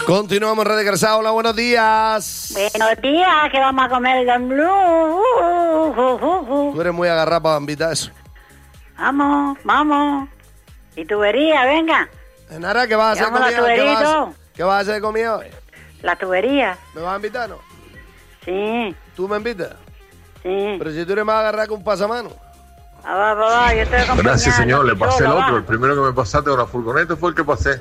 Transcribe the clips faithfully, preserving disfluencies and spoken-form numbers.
Continuamos, Radio Garzá. Hola, buenos días. Buenos días, que vamos a comer Don Blue. Uh, uh, uh, uh. Tú eres muy agarrado para invitar eso. Vamos, vamos. Y tubería, venga. Enara, ¿qué vas a hacer Llevamos la conmigo? ¿Qué vas, tubería. ¿Qué vas a hacer conmigo hoy? La tubería. ¿Me vas a invitar, no? Sí, ¿Tú me invitas? sí. Pero si tú eres más agarrado que un pasamano. Ah, va, va, va, yo estoy acompañando. Gracias, señor. Le pasé el Solo, otro. va. El primero que me pasaste con la furgoneta fue el que pasé.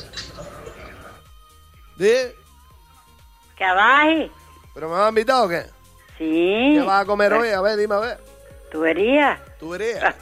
¿Sí? Que abaje. ¿Pero me vas a invitar o qué? Sí. ¿Qué vas a comer hoy? A ver, dime a ver. Tubería. Tubería.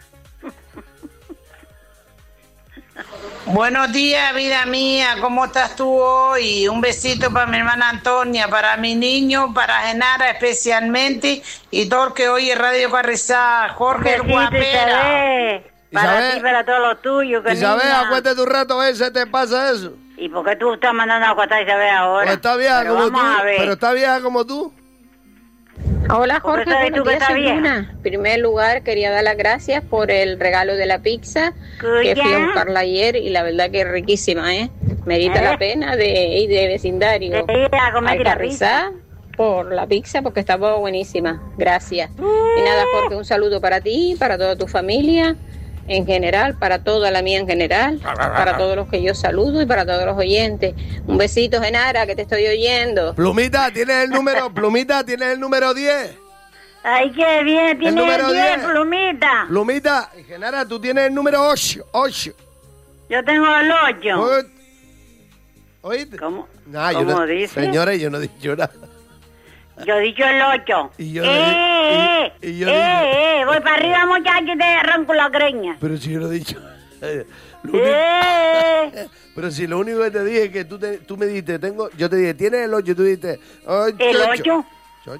Buenos días, vida mía, ¿cómo estás tú hoy? Un besito para mi hermana Antonia, para mi niño, para Genara especialmente y todo el que oye Radio Carrizá, Jorge el Besito, Guapera. Isabel. Para Isabel. ti, para todos los tuyos. que Isabel, niña. acuérdate un rato, a ver si te pasa eso. ¿Y por qué tú estás mandando a acostar a Isabel ahora? Pues está vieja Pero como tú. vamos a ver. Pero está vieja como tú. Hola ¿Por qué Jorge, sabes tú buenos que días, está soy vieja? Luna. En primer lugar, quería dar las gracias por el regalo de la pizza que fui a buscarla ayer y la verdad que es riquísima, ¿eh? Merita ¿Eh? la pena de ir de vecindario De ir a comer al la Carrizá por la pizza porque estaba buenísima. Gracias. Y nada, Jorge, un saludo para ti, para toda tu familia en general, para toda la mía en general, para todos los que yo saludo y para todos los oyentes. Un besito, Genara, que te estoy oyendo. Plumita, tienes el número, Plumita, tienes el número diez. Ay, qué bien, tiene número diez, diez. plumita. Plumita, Genara, tú tienes el número ocho. ocho. Yo tengo el ocho. ¿Oíste? ¿Cómo? Nah, yo ¿Cómo no, dice? Señora, yo no he dicho nada. Yo he dicho el ocho. Y yo eh, le di- eh, y- y yo eh, le eh, voy para arriba, muchacho, y te arranco la greña. Pero si yo no he dicho. eh, lo único- Eh, Pero si lo único que te dije es que tú, te- tú me dijiste, tengo, yo te dije, tienes el ocho, tú dijiste, ocho. ¿El ocho? Chocho.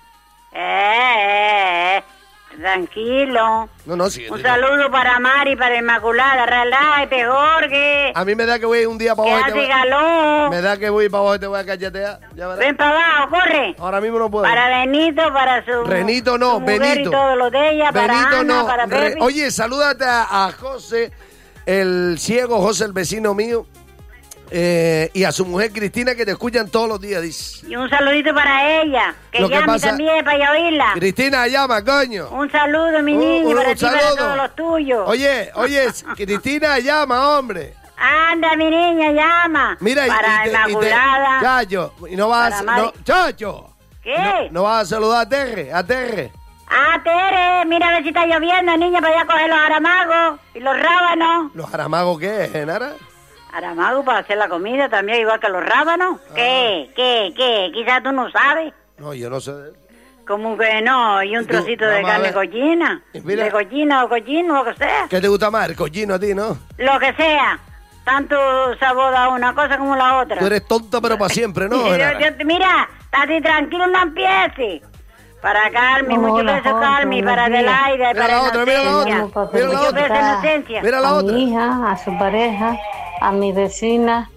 eh, eh, tranquilo. No, no, sí. Un saludo para Mari, para Inmaculada, relájate, Jorge. A mí me da que voy un día para Que abajo. y te hace voy- calor. Me da que voy para abajo y te voy a cachetear. Ya verás. Ven para abajo, corre. Ahora mismo no puedo. Para Benito, para su, Renito no, su mujer Benito. y todo lo de ella, para Benito Ana, no. para Re- Pepe. Oye, salúdate a, a José, el ciego, José, el vecino mío, eh, y a su mujer Cristina, que te escuchan todos los días, dice. Y un saludito para ella, que Lo que llame pasa- también para yo oírla. Cristina, llama, coño. Un saludo, mi Un- niño, un- para un ti y para saludo. todos los tuyos. Oye, oye, Cristina, llama, hombre. Anda, mi niña, llama. Mira, y- para y, te- y te- Inmaculada. Chacho, y no vas Para a... Mari. No, chacho. ¿Qué? No, no vas a saludar a Terre, a Terre. Ah, Tere, mira a ver si está lloviendo, niña, para allá coger los aramagos y los rábanos. ¿Los aramagos qué es, Genara? Aramagos para hacer la comida también, igual que los rábanos. Ah. ¿Qué? ¿Qué? ¿Qué? Quizás tú no sabes. No, yo no sé de eso. Como que no, y un ¿Y tú? trocito de Vamos a carne ver. cochina. Y mira- De cochina o cochino, lo que sea. ¿Qué te gusta más? El cochino a ti, ¿no? Lo que sea. Tanto sabor a una cosa como la otra. Tú eres tonta, pero para siempre, ¿no, Yo- Genara? yo- mira, estate tranquilo, no empieces. Para Carmi, Hola, muchos besos, Jorge, Carmi, buenos para días. Adelaida, Mira para la otra, mira la Inocencia. otra. Mira la Muchos otra. besos, Inocencia. Mira la a otra. mi hija, a su pareja, a mi vecina,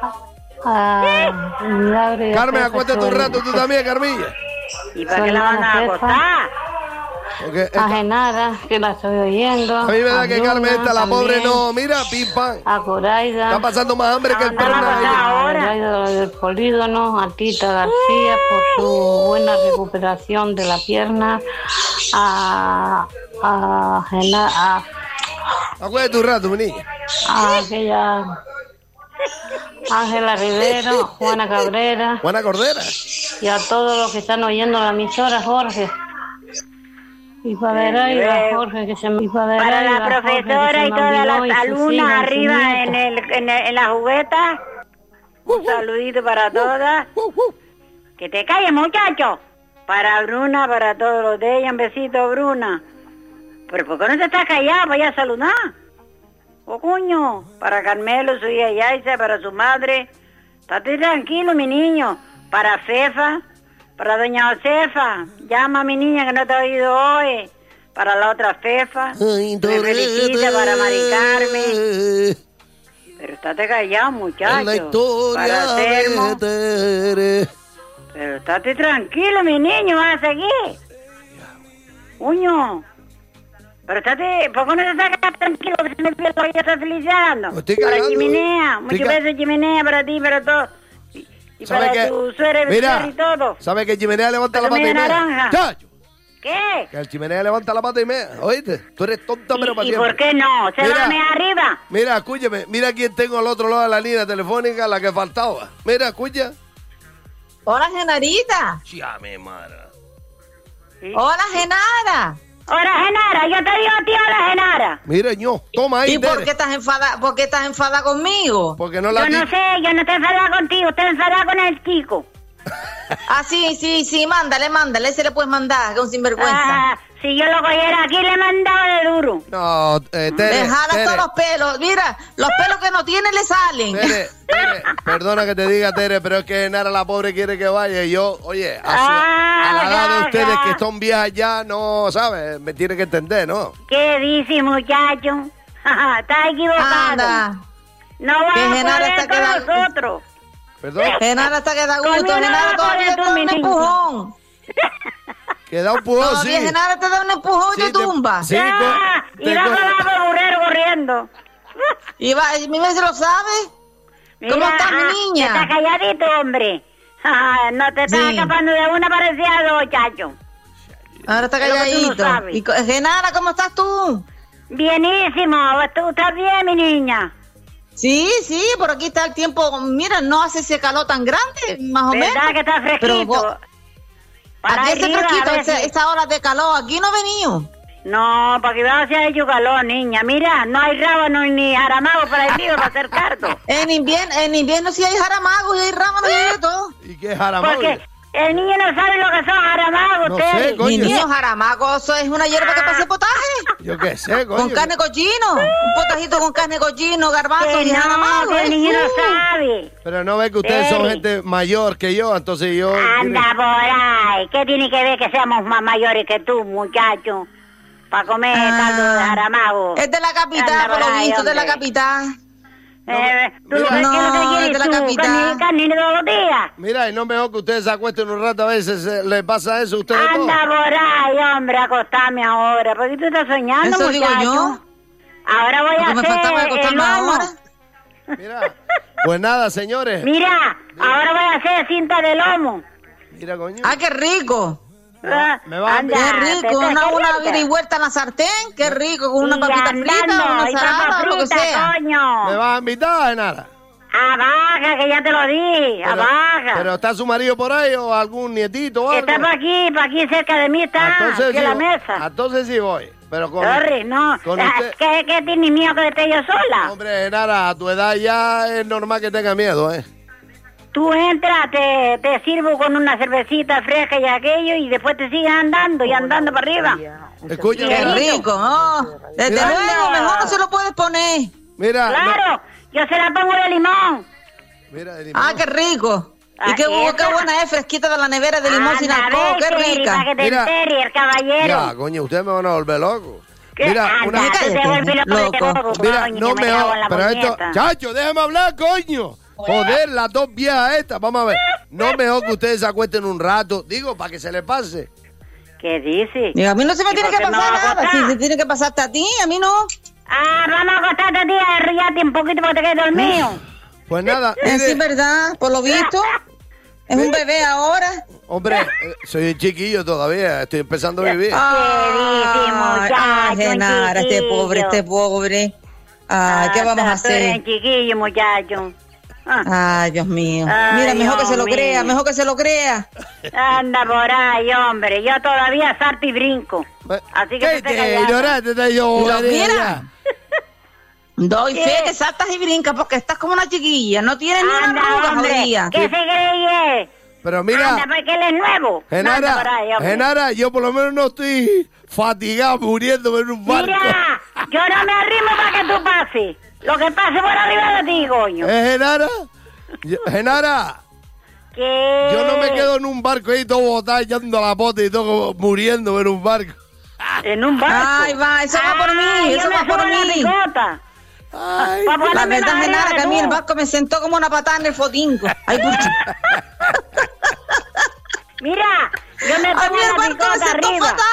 a Milagro y a Carmen, Pepa, acuéstate un su- rato tú también, Carmilla. ¿Y para qué la van a Hermana acostar? Porque a esta- Genara, que la estoy oyendo. a mí me da que Luna Carmen esta, la pobre también, no. Mira, pim pam. A Coraida. Está pasando más hambre que el No, no la perro de pasaba. ella. ahora. A Coraida del Polígono, a Tita García por su buena recuperación de la pierna. A, a Genara, a, Acuérdate un rato, mi niña. a aquella Ángela Rivero, Juana Cabrera. Juana Cordera. Y a todos los que están oyendo la emisora, Jorge. Y para Adelaida, Jorge, que se me... y para Para Adelaida, la Jorge, que profesora se y me todas olvidó, las y sus hijas, alumnas y su arriba nieta. en, el, en, el- en la jugueta. Un saludito para todas. Que te calles, muchacho. Para Bruna, para todos los de ella, un besito, Bruna. Pero ¿por qué no te estás callado? Vaya a saludar. Oh, coño. Para Carmelo, su hija Yaisa, para su madre. Estate tranquilo, mi niño. Para Fefa, para doña Josefa. Llama a mi niña que no te ha oído hoy. Para la otra Fefa. Ay, Me felicita para Mari Carmen. Torete, Pero estate callado, muchacho. en la historia Para de Sermo. Tere. Pero estate tranquilo, mi niño, vas a seguir. Uño. Pero estate, ¿por qué no te estás quedando tranquilo? Que se me olvidó que ya estás felicitando. Pues estoy Para cagando, Chimenea, eh. muchos Estoy ca- besos Chimenea para ti, para todos. Y ¿Sabe para qué? tu suero y Mira, suero y todo. ¿sabe que el chimenea levanta la Pero pata y media media? naranja. Chacho, ¿Qué? que el chimenea levanta la pata y media. ¿Oíste? Tú eres tonta, pero para ¿Y, ¿Y siempre. por qué no? ¿Se Mira. va a mear arriba? Mira, escúchame, mira quién tengo al otro lado de la línea telefónica, la que faltaba. Mira, escucha. Hola, Genarita. Ya, mi madre. ¿Sí? Hola, Genara. Hola, Genara. Yo te digo a ti, hola, Genara. Mira, ño, toma ahí, ¿Y por Tere. qué estás enfadada? ¿Por qué estás enfadada conmigo? Porque no la Yo no di- sé, yo no estoy enfadada contigo, estoy enfadada con el chico. Ah, sí, sí, sí, mándale, mándale, ese le puedes mandar, que es un sinvergüenza. Ah, si yo lo cogiera aquí, le mandaba de duro. No, eh, Tere, Le jalas Tere, todos los pelos, mira, los pelos que no tiene le salen. Tere, Tere, perdona que te diga, Tere, pero es que Genara la pobre quiere que vaya y yo, oye, a, su- Ah, a la edad de ya, ustedes ya. que son viejas ya, no, ¿sabes? Me tiene que entender, ¿no? ¿Qué dice, muchacho? Está equivocado. Anda, No va Que a Genara poder está con quedando- nosotros. Perdón, Genara hasta que da gusto, Conmigo no Genara vas a todavía poder te tú, da mi un niño. empujón. que da un pujón, sí. Todavía Genara te da un empujón y Sí, te te- tumba. sí. Ya, te y va co- con la burrero corriendo. Y va, y mi vez se lo sabe. ¿Cómo Mira, estás, mi ah, niña? Está calladito, hombre. Ah, no te estás Sí. escapando de una parecida a dos, chacho. Ahora está Es lo que tú no calladito. sabes. Y co- Genara, ¿cómo estás tú? Bienísimo. ¿Tú estás bien, mi niña? Sí, sí, por aquí está el tiempo. Mira, no hace ese calor tan grande, más o menos. ¿Verdad que está Pero fresquito? vos- Para aquí hace arriba, fresquito, a ver esa, si- esa hora de calor. Aquí no he venido. No, para que veas si ha hecho calor, niña. Mira, no hay rábano ni jaramago para el río para hacer cardo. En invierno, en invierno sí hay jaramagos y hay rábanos y hay de todo. ¿Y qué jaramago? Porque el niño no sabe lo que son jaramagos, No Terry. sé, coño. Mi niño, jaramago, eso es una hierba que pasa potaje. Yo qué sé, coño. Con carne cochino. Un potajito con carne cochino, garbanzos Que y no, jaramagos. que el ¿eh? niño no Uh. sabe. Pero no ve que ustedes son Tere. gente mayor que yo, entonces yo... Anda por ahí. ¿Qué tiene que ver que seamos más mayores que tú, muchacho? Para comer Ah. caldo de jaramago. Es de la capital, Anda por lo ahí, visto, de la hombre. capital. Eh, ¿Tú Mira. lo que No, quieres que es quieres de la tú? capital. ¿Carne, carne todos los días? Mira, y no es mejor que ustedes se acuesten un rato a veces, eh, ¿le pasa eso a ustedes todos? Anda por ahí, hombre, acostarme ahora. ¿Por qué tú estás soñando, Eso digo muchacho? yo. Ahora voy Porque a me hacer faltaba el acostarme lomo. ahora. Mira, pues nada, señores. Mira, ahora voy a hacer cinta de lomo. Mira, coño. Ah, qué rico. Ah, me va a anda, Qué te rico. estás Una, una caliente. vida y vuelta en la sartén. Qué rico. Con una Y papita andando, frita, una y papa ensalada, lo que frita, sea. coño. ¿Me vas a invitar, Genara? Abaja, que ya te lo di. Pero- Abaja. ¿Pero está su marido por ahí o algún nietito o algo? Está para aquí, para aquí cerca de mí está. Entonces aquí sí en la voy. mesa. Entonces sí voy. Pero con, Sorry, no. con Ah, usted... ¿Qué, ¿Qué tiene miedo que esté yo sola? Hombre, Genara, a tu edad ya es normal que tenga miedo, ¿eh? Tú entras, te, te sirvo con una cervecita fresca y aquello y después te sigues andando y andando para arriba. Escúchame. Qué rico. Oh, desde Mira. luego, mejor no se lo puedes poner. Mira, no- Claro, yo se la pongo de limón. mira, de limón. Ah, qué rico. Y qué, Así bu- es. qué buena es, fresquita de la nevera de limón sin Anda, alcohol. ve, Qué Terry, rica. Para que te Mira. entere el caballero. Ya, coño, ustedes me van a volver loco. ¿Qué? Mira, Anda, una... tú te Cállate, vuelves loco de loco. todo, Mira, coño, no que me... me cago en la Pero esto... puñeta. Chacho, déjame hablar, coño. Joder, las dos viejas estas. Vamos a ver. No mejor que ustedes se acuesten un rato. Digo, para que se les pase. ¿Qué dice? Digo, a mí no se me ¿Y tiene por que qué me pasar va a nada. acostar? Si se tiene que pasarte a ti, a mí no. Ah, vamos a acostarte a ti, arrullate un poquito porque te quedes dormido. Pues nada, Es mire, sí, verdad, por lo visto. Es un bebé ahora. hombre, eh, soy chiquillo todavía. Estoy empezando a vivir. Ay, muchacho, ay, Genara, este chiquillo. pobre, este pobre. Ay, ¿qué vamos a Tú eres hacer? chiquillo, muchacho. Ah, Ay, Dios mío. Ay, Mira, mejor que Dios se lo mío. crea, mejor que se lo crea. anda por ahí, hombre. Yo todavía salto y brinco. Así que ¿Qué te te callas. ignorante te yo? Lo María? mira. Doy ¿Qué? fe que saltas y brincas porque estás como una chiquilla. No tienes ni una Anda, arruga, hombre. jodida. ¿Qué se cree? Pero Anda, mira, porque él es nuevo. Anda por Genara, ahí, hombre. Genara, yo por lo menos no estoy fatigado muriéndome en un barco. Mira, yo no me arrimo para que tú pases. Lo que pase por arriba de ti, coño. ¿Eh, Genara? Yo- Genara, ¿Qué? yo no me quedo en un barco ahí todo botado echando la pota y todo como muriéndome en un barco. En un barco. Ay, va, eso va por mí, Ay, yo eso me va por subo en la mí. picota. Ay, Pa' ponerme La más verdad, arriba Genara, que que a mí tú. el barco me sentó como una patada en el fotinco. Ay, pucha. Mira, yo me A mí pongo el en la barco me picota sentó arriba. fatal.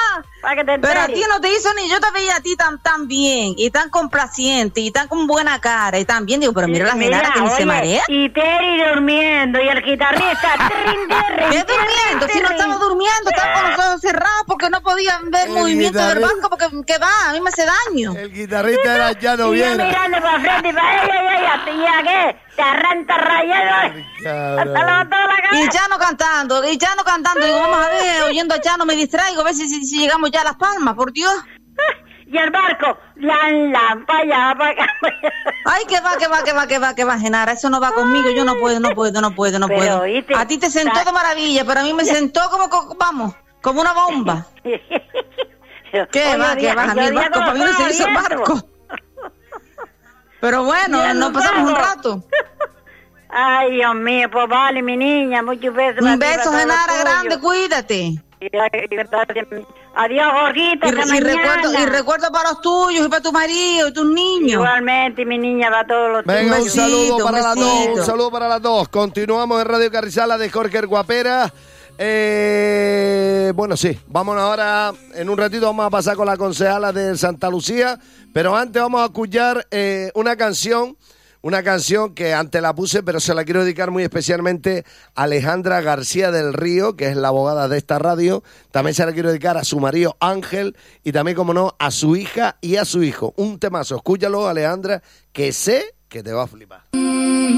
Para que te Pero a enteres. ti no te hizo ni yo te veía a ti tan tan bien y tan complaciente y tan con buena cara y tan bien. Digo, pero mira la Genara que ni se oye, marea. Y Terry durmiendo y el guitarrista. trin, terrin, ¿Qué durmiendo? Si no terrin. estaba durmiendo, estaba con los ojos cerrados porque no podían ver El movimiento del guitarrista- banco porque que va, a mí me hace daño. El guitarrista era ya no Y yo viene. mirando para frente y para ella, y ella, ¿y a qué? Te arranca rayado. Cabrón. Hasta levantó la Y cabeza. Chano cantando, y Chano cantando. Digo, vamos a ver, oyendo a Chano me distraigo, a ver si, si, si llegamos ya a Las Palmas, por Dios. Y el barco, lan, lan, para allá, para acá. Ay, que va, que va, que va, que va, que va, Genara. Eso no va conmigo, yo no puedo, no puedo, no puedo, no Pero, puedo. ¿oíste? A ti te sentó de maravilla, pero a mí me sentó como, co- vamos, como una bomba. ¿Qué Oye, va, que día- va? A mí yo el día barco, como para mí no se estaba hizo el viendo. barco. Pero bueno, Bien, nos pasamos un vamos. rato. Ay, Dios mío, pues vale, mi niña, muchos besos. Un para ti, beso, para Genara, todos grande, tuyos. cuídate. Y- y- Adiós, Jorgito, Y, hasta y recuerdo, mañana. y recuerdo para los tuyos y para tu marido y tus niños. Igualmente, mi niña, va a todos los Venga, un besito, saludo un para las dos, besito. un saludo para las dos. Continuamos en Radio Carrizala de Jorge el Guapera. Eh, bueno, sí, vámonos ahora, en un ratito vamos a pasar con la concejala de Santa Lucía, pero antes vamos a escuchar eh, una canción, una canción que antes la puse, pero se la quiero dedicar muy especialmente a Alejandra García del Río, que es la abogada de esta radio. También se la quiero dedicar a su marido Ángel y también, como no, a su hija y a su hijo. Un temazo, escúchalo, Alejandra, que sé que te va a flipar.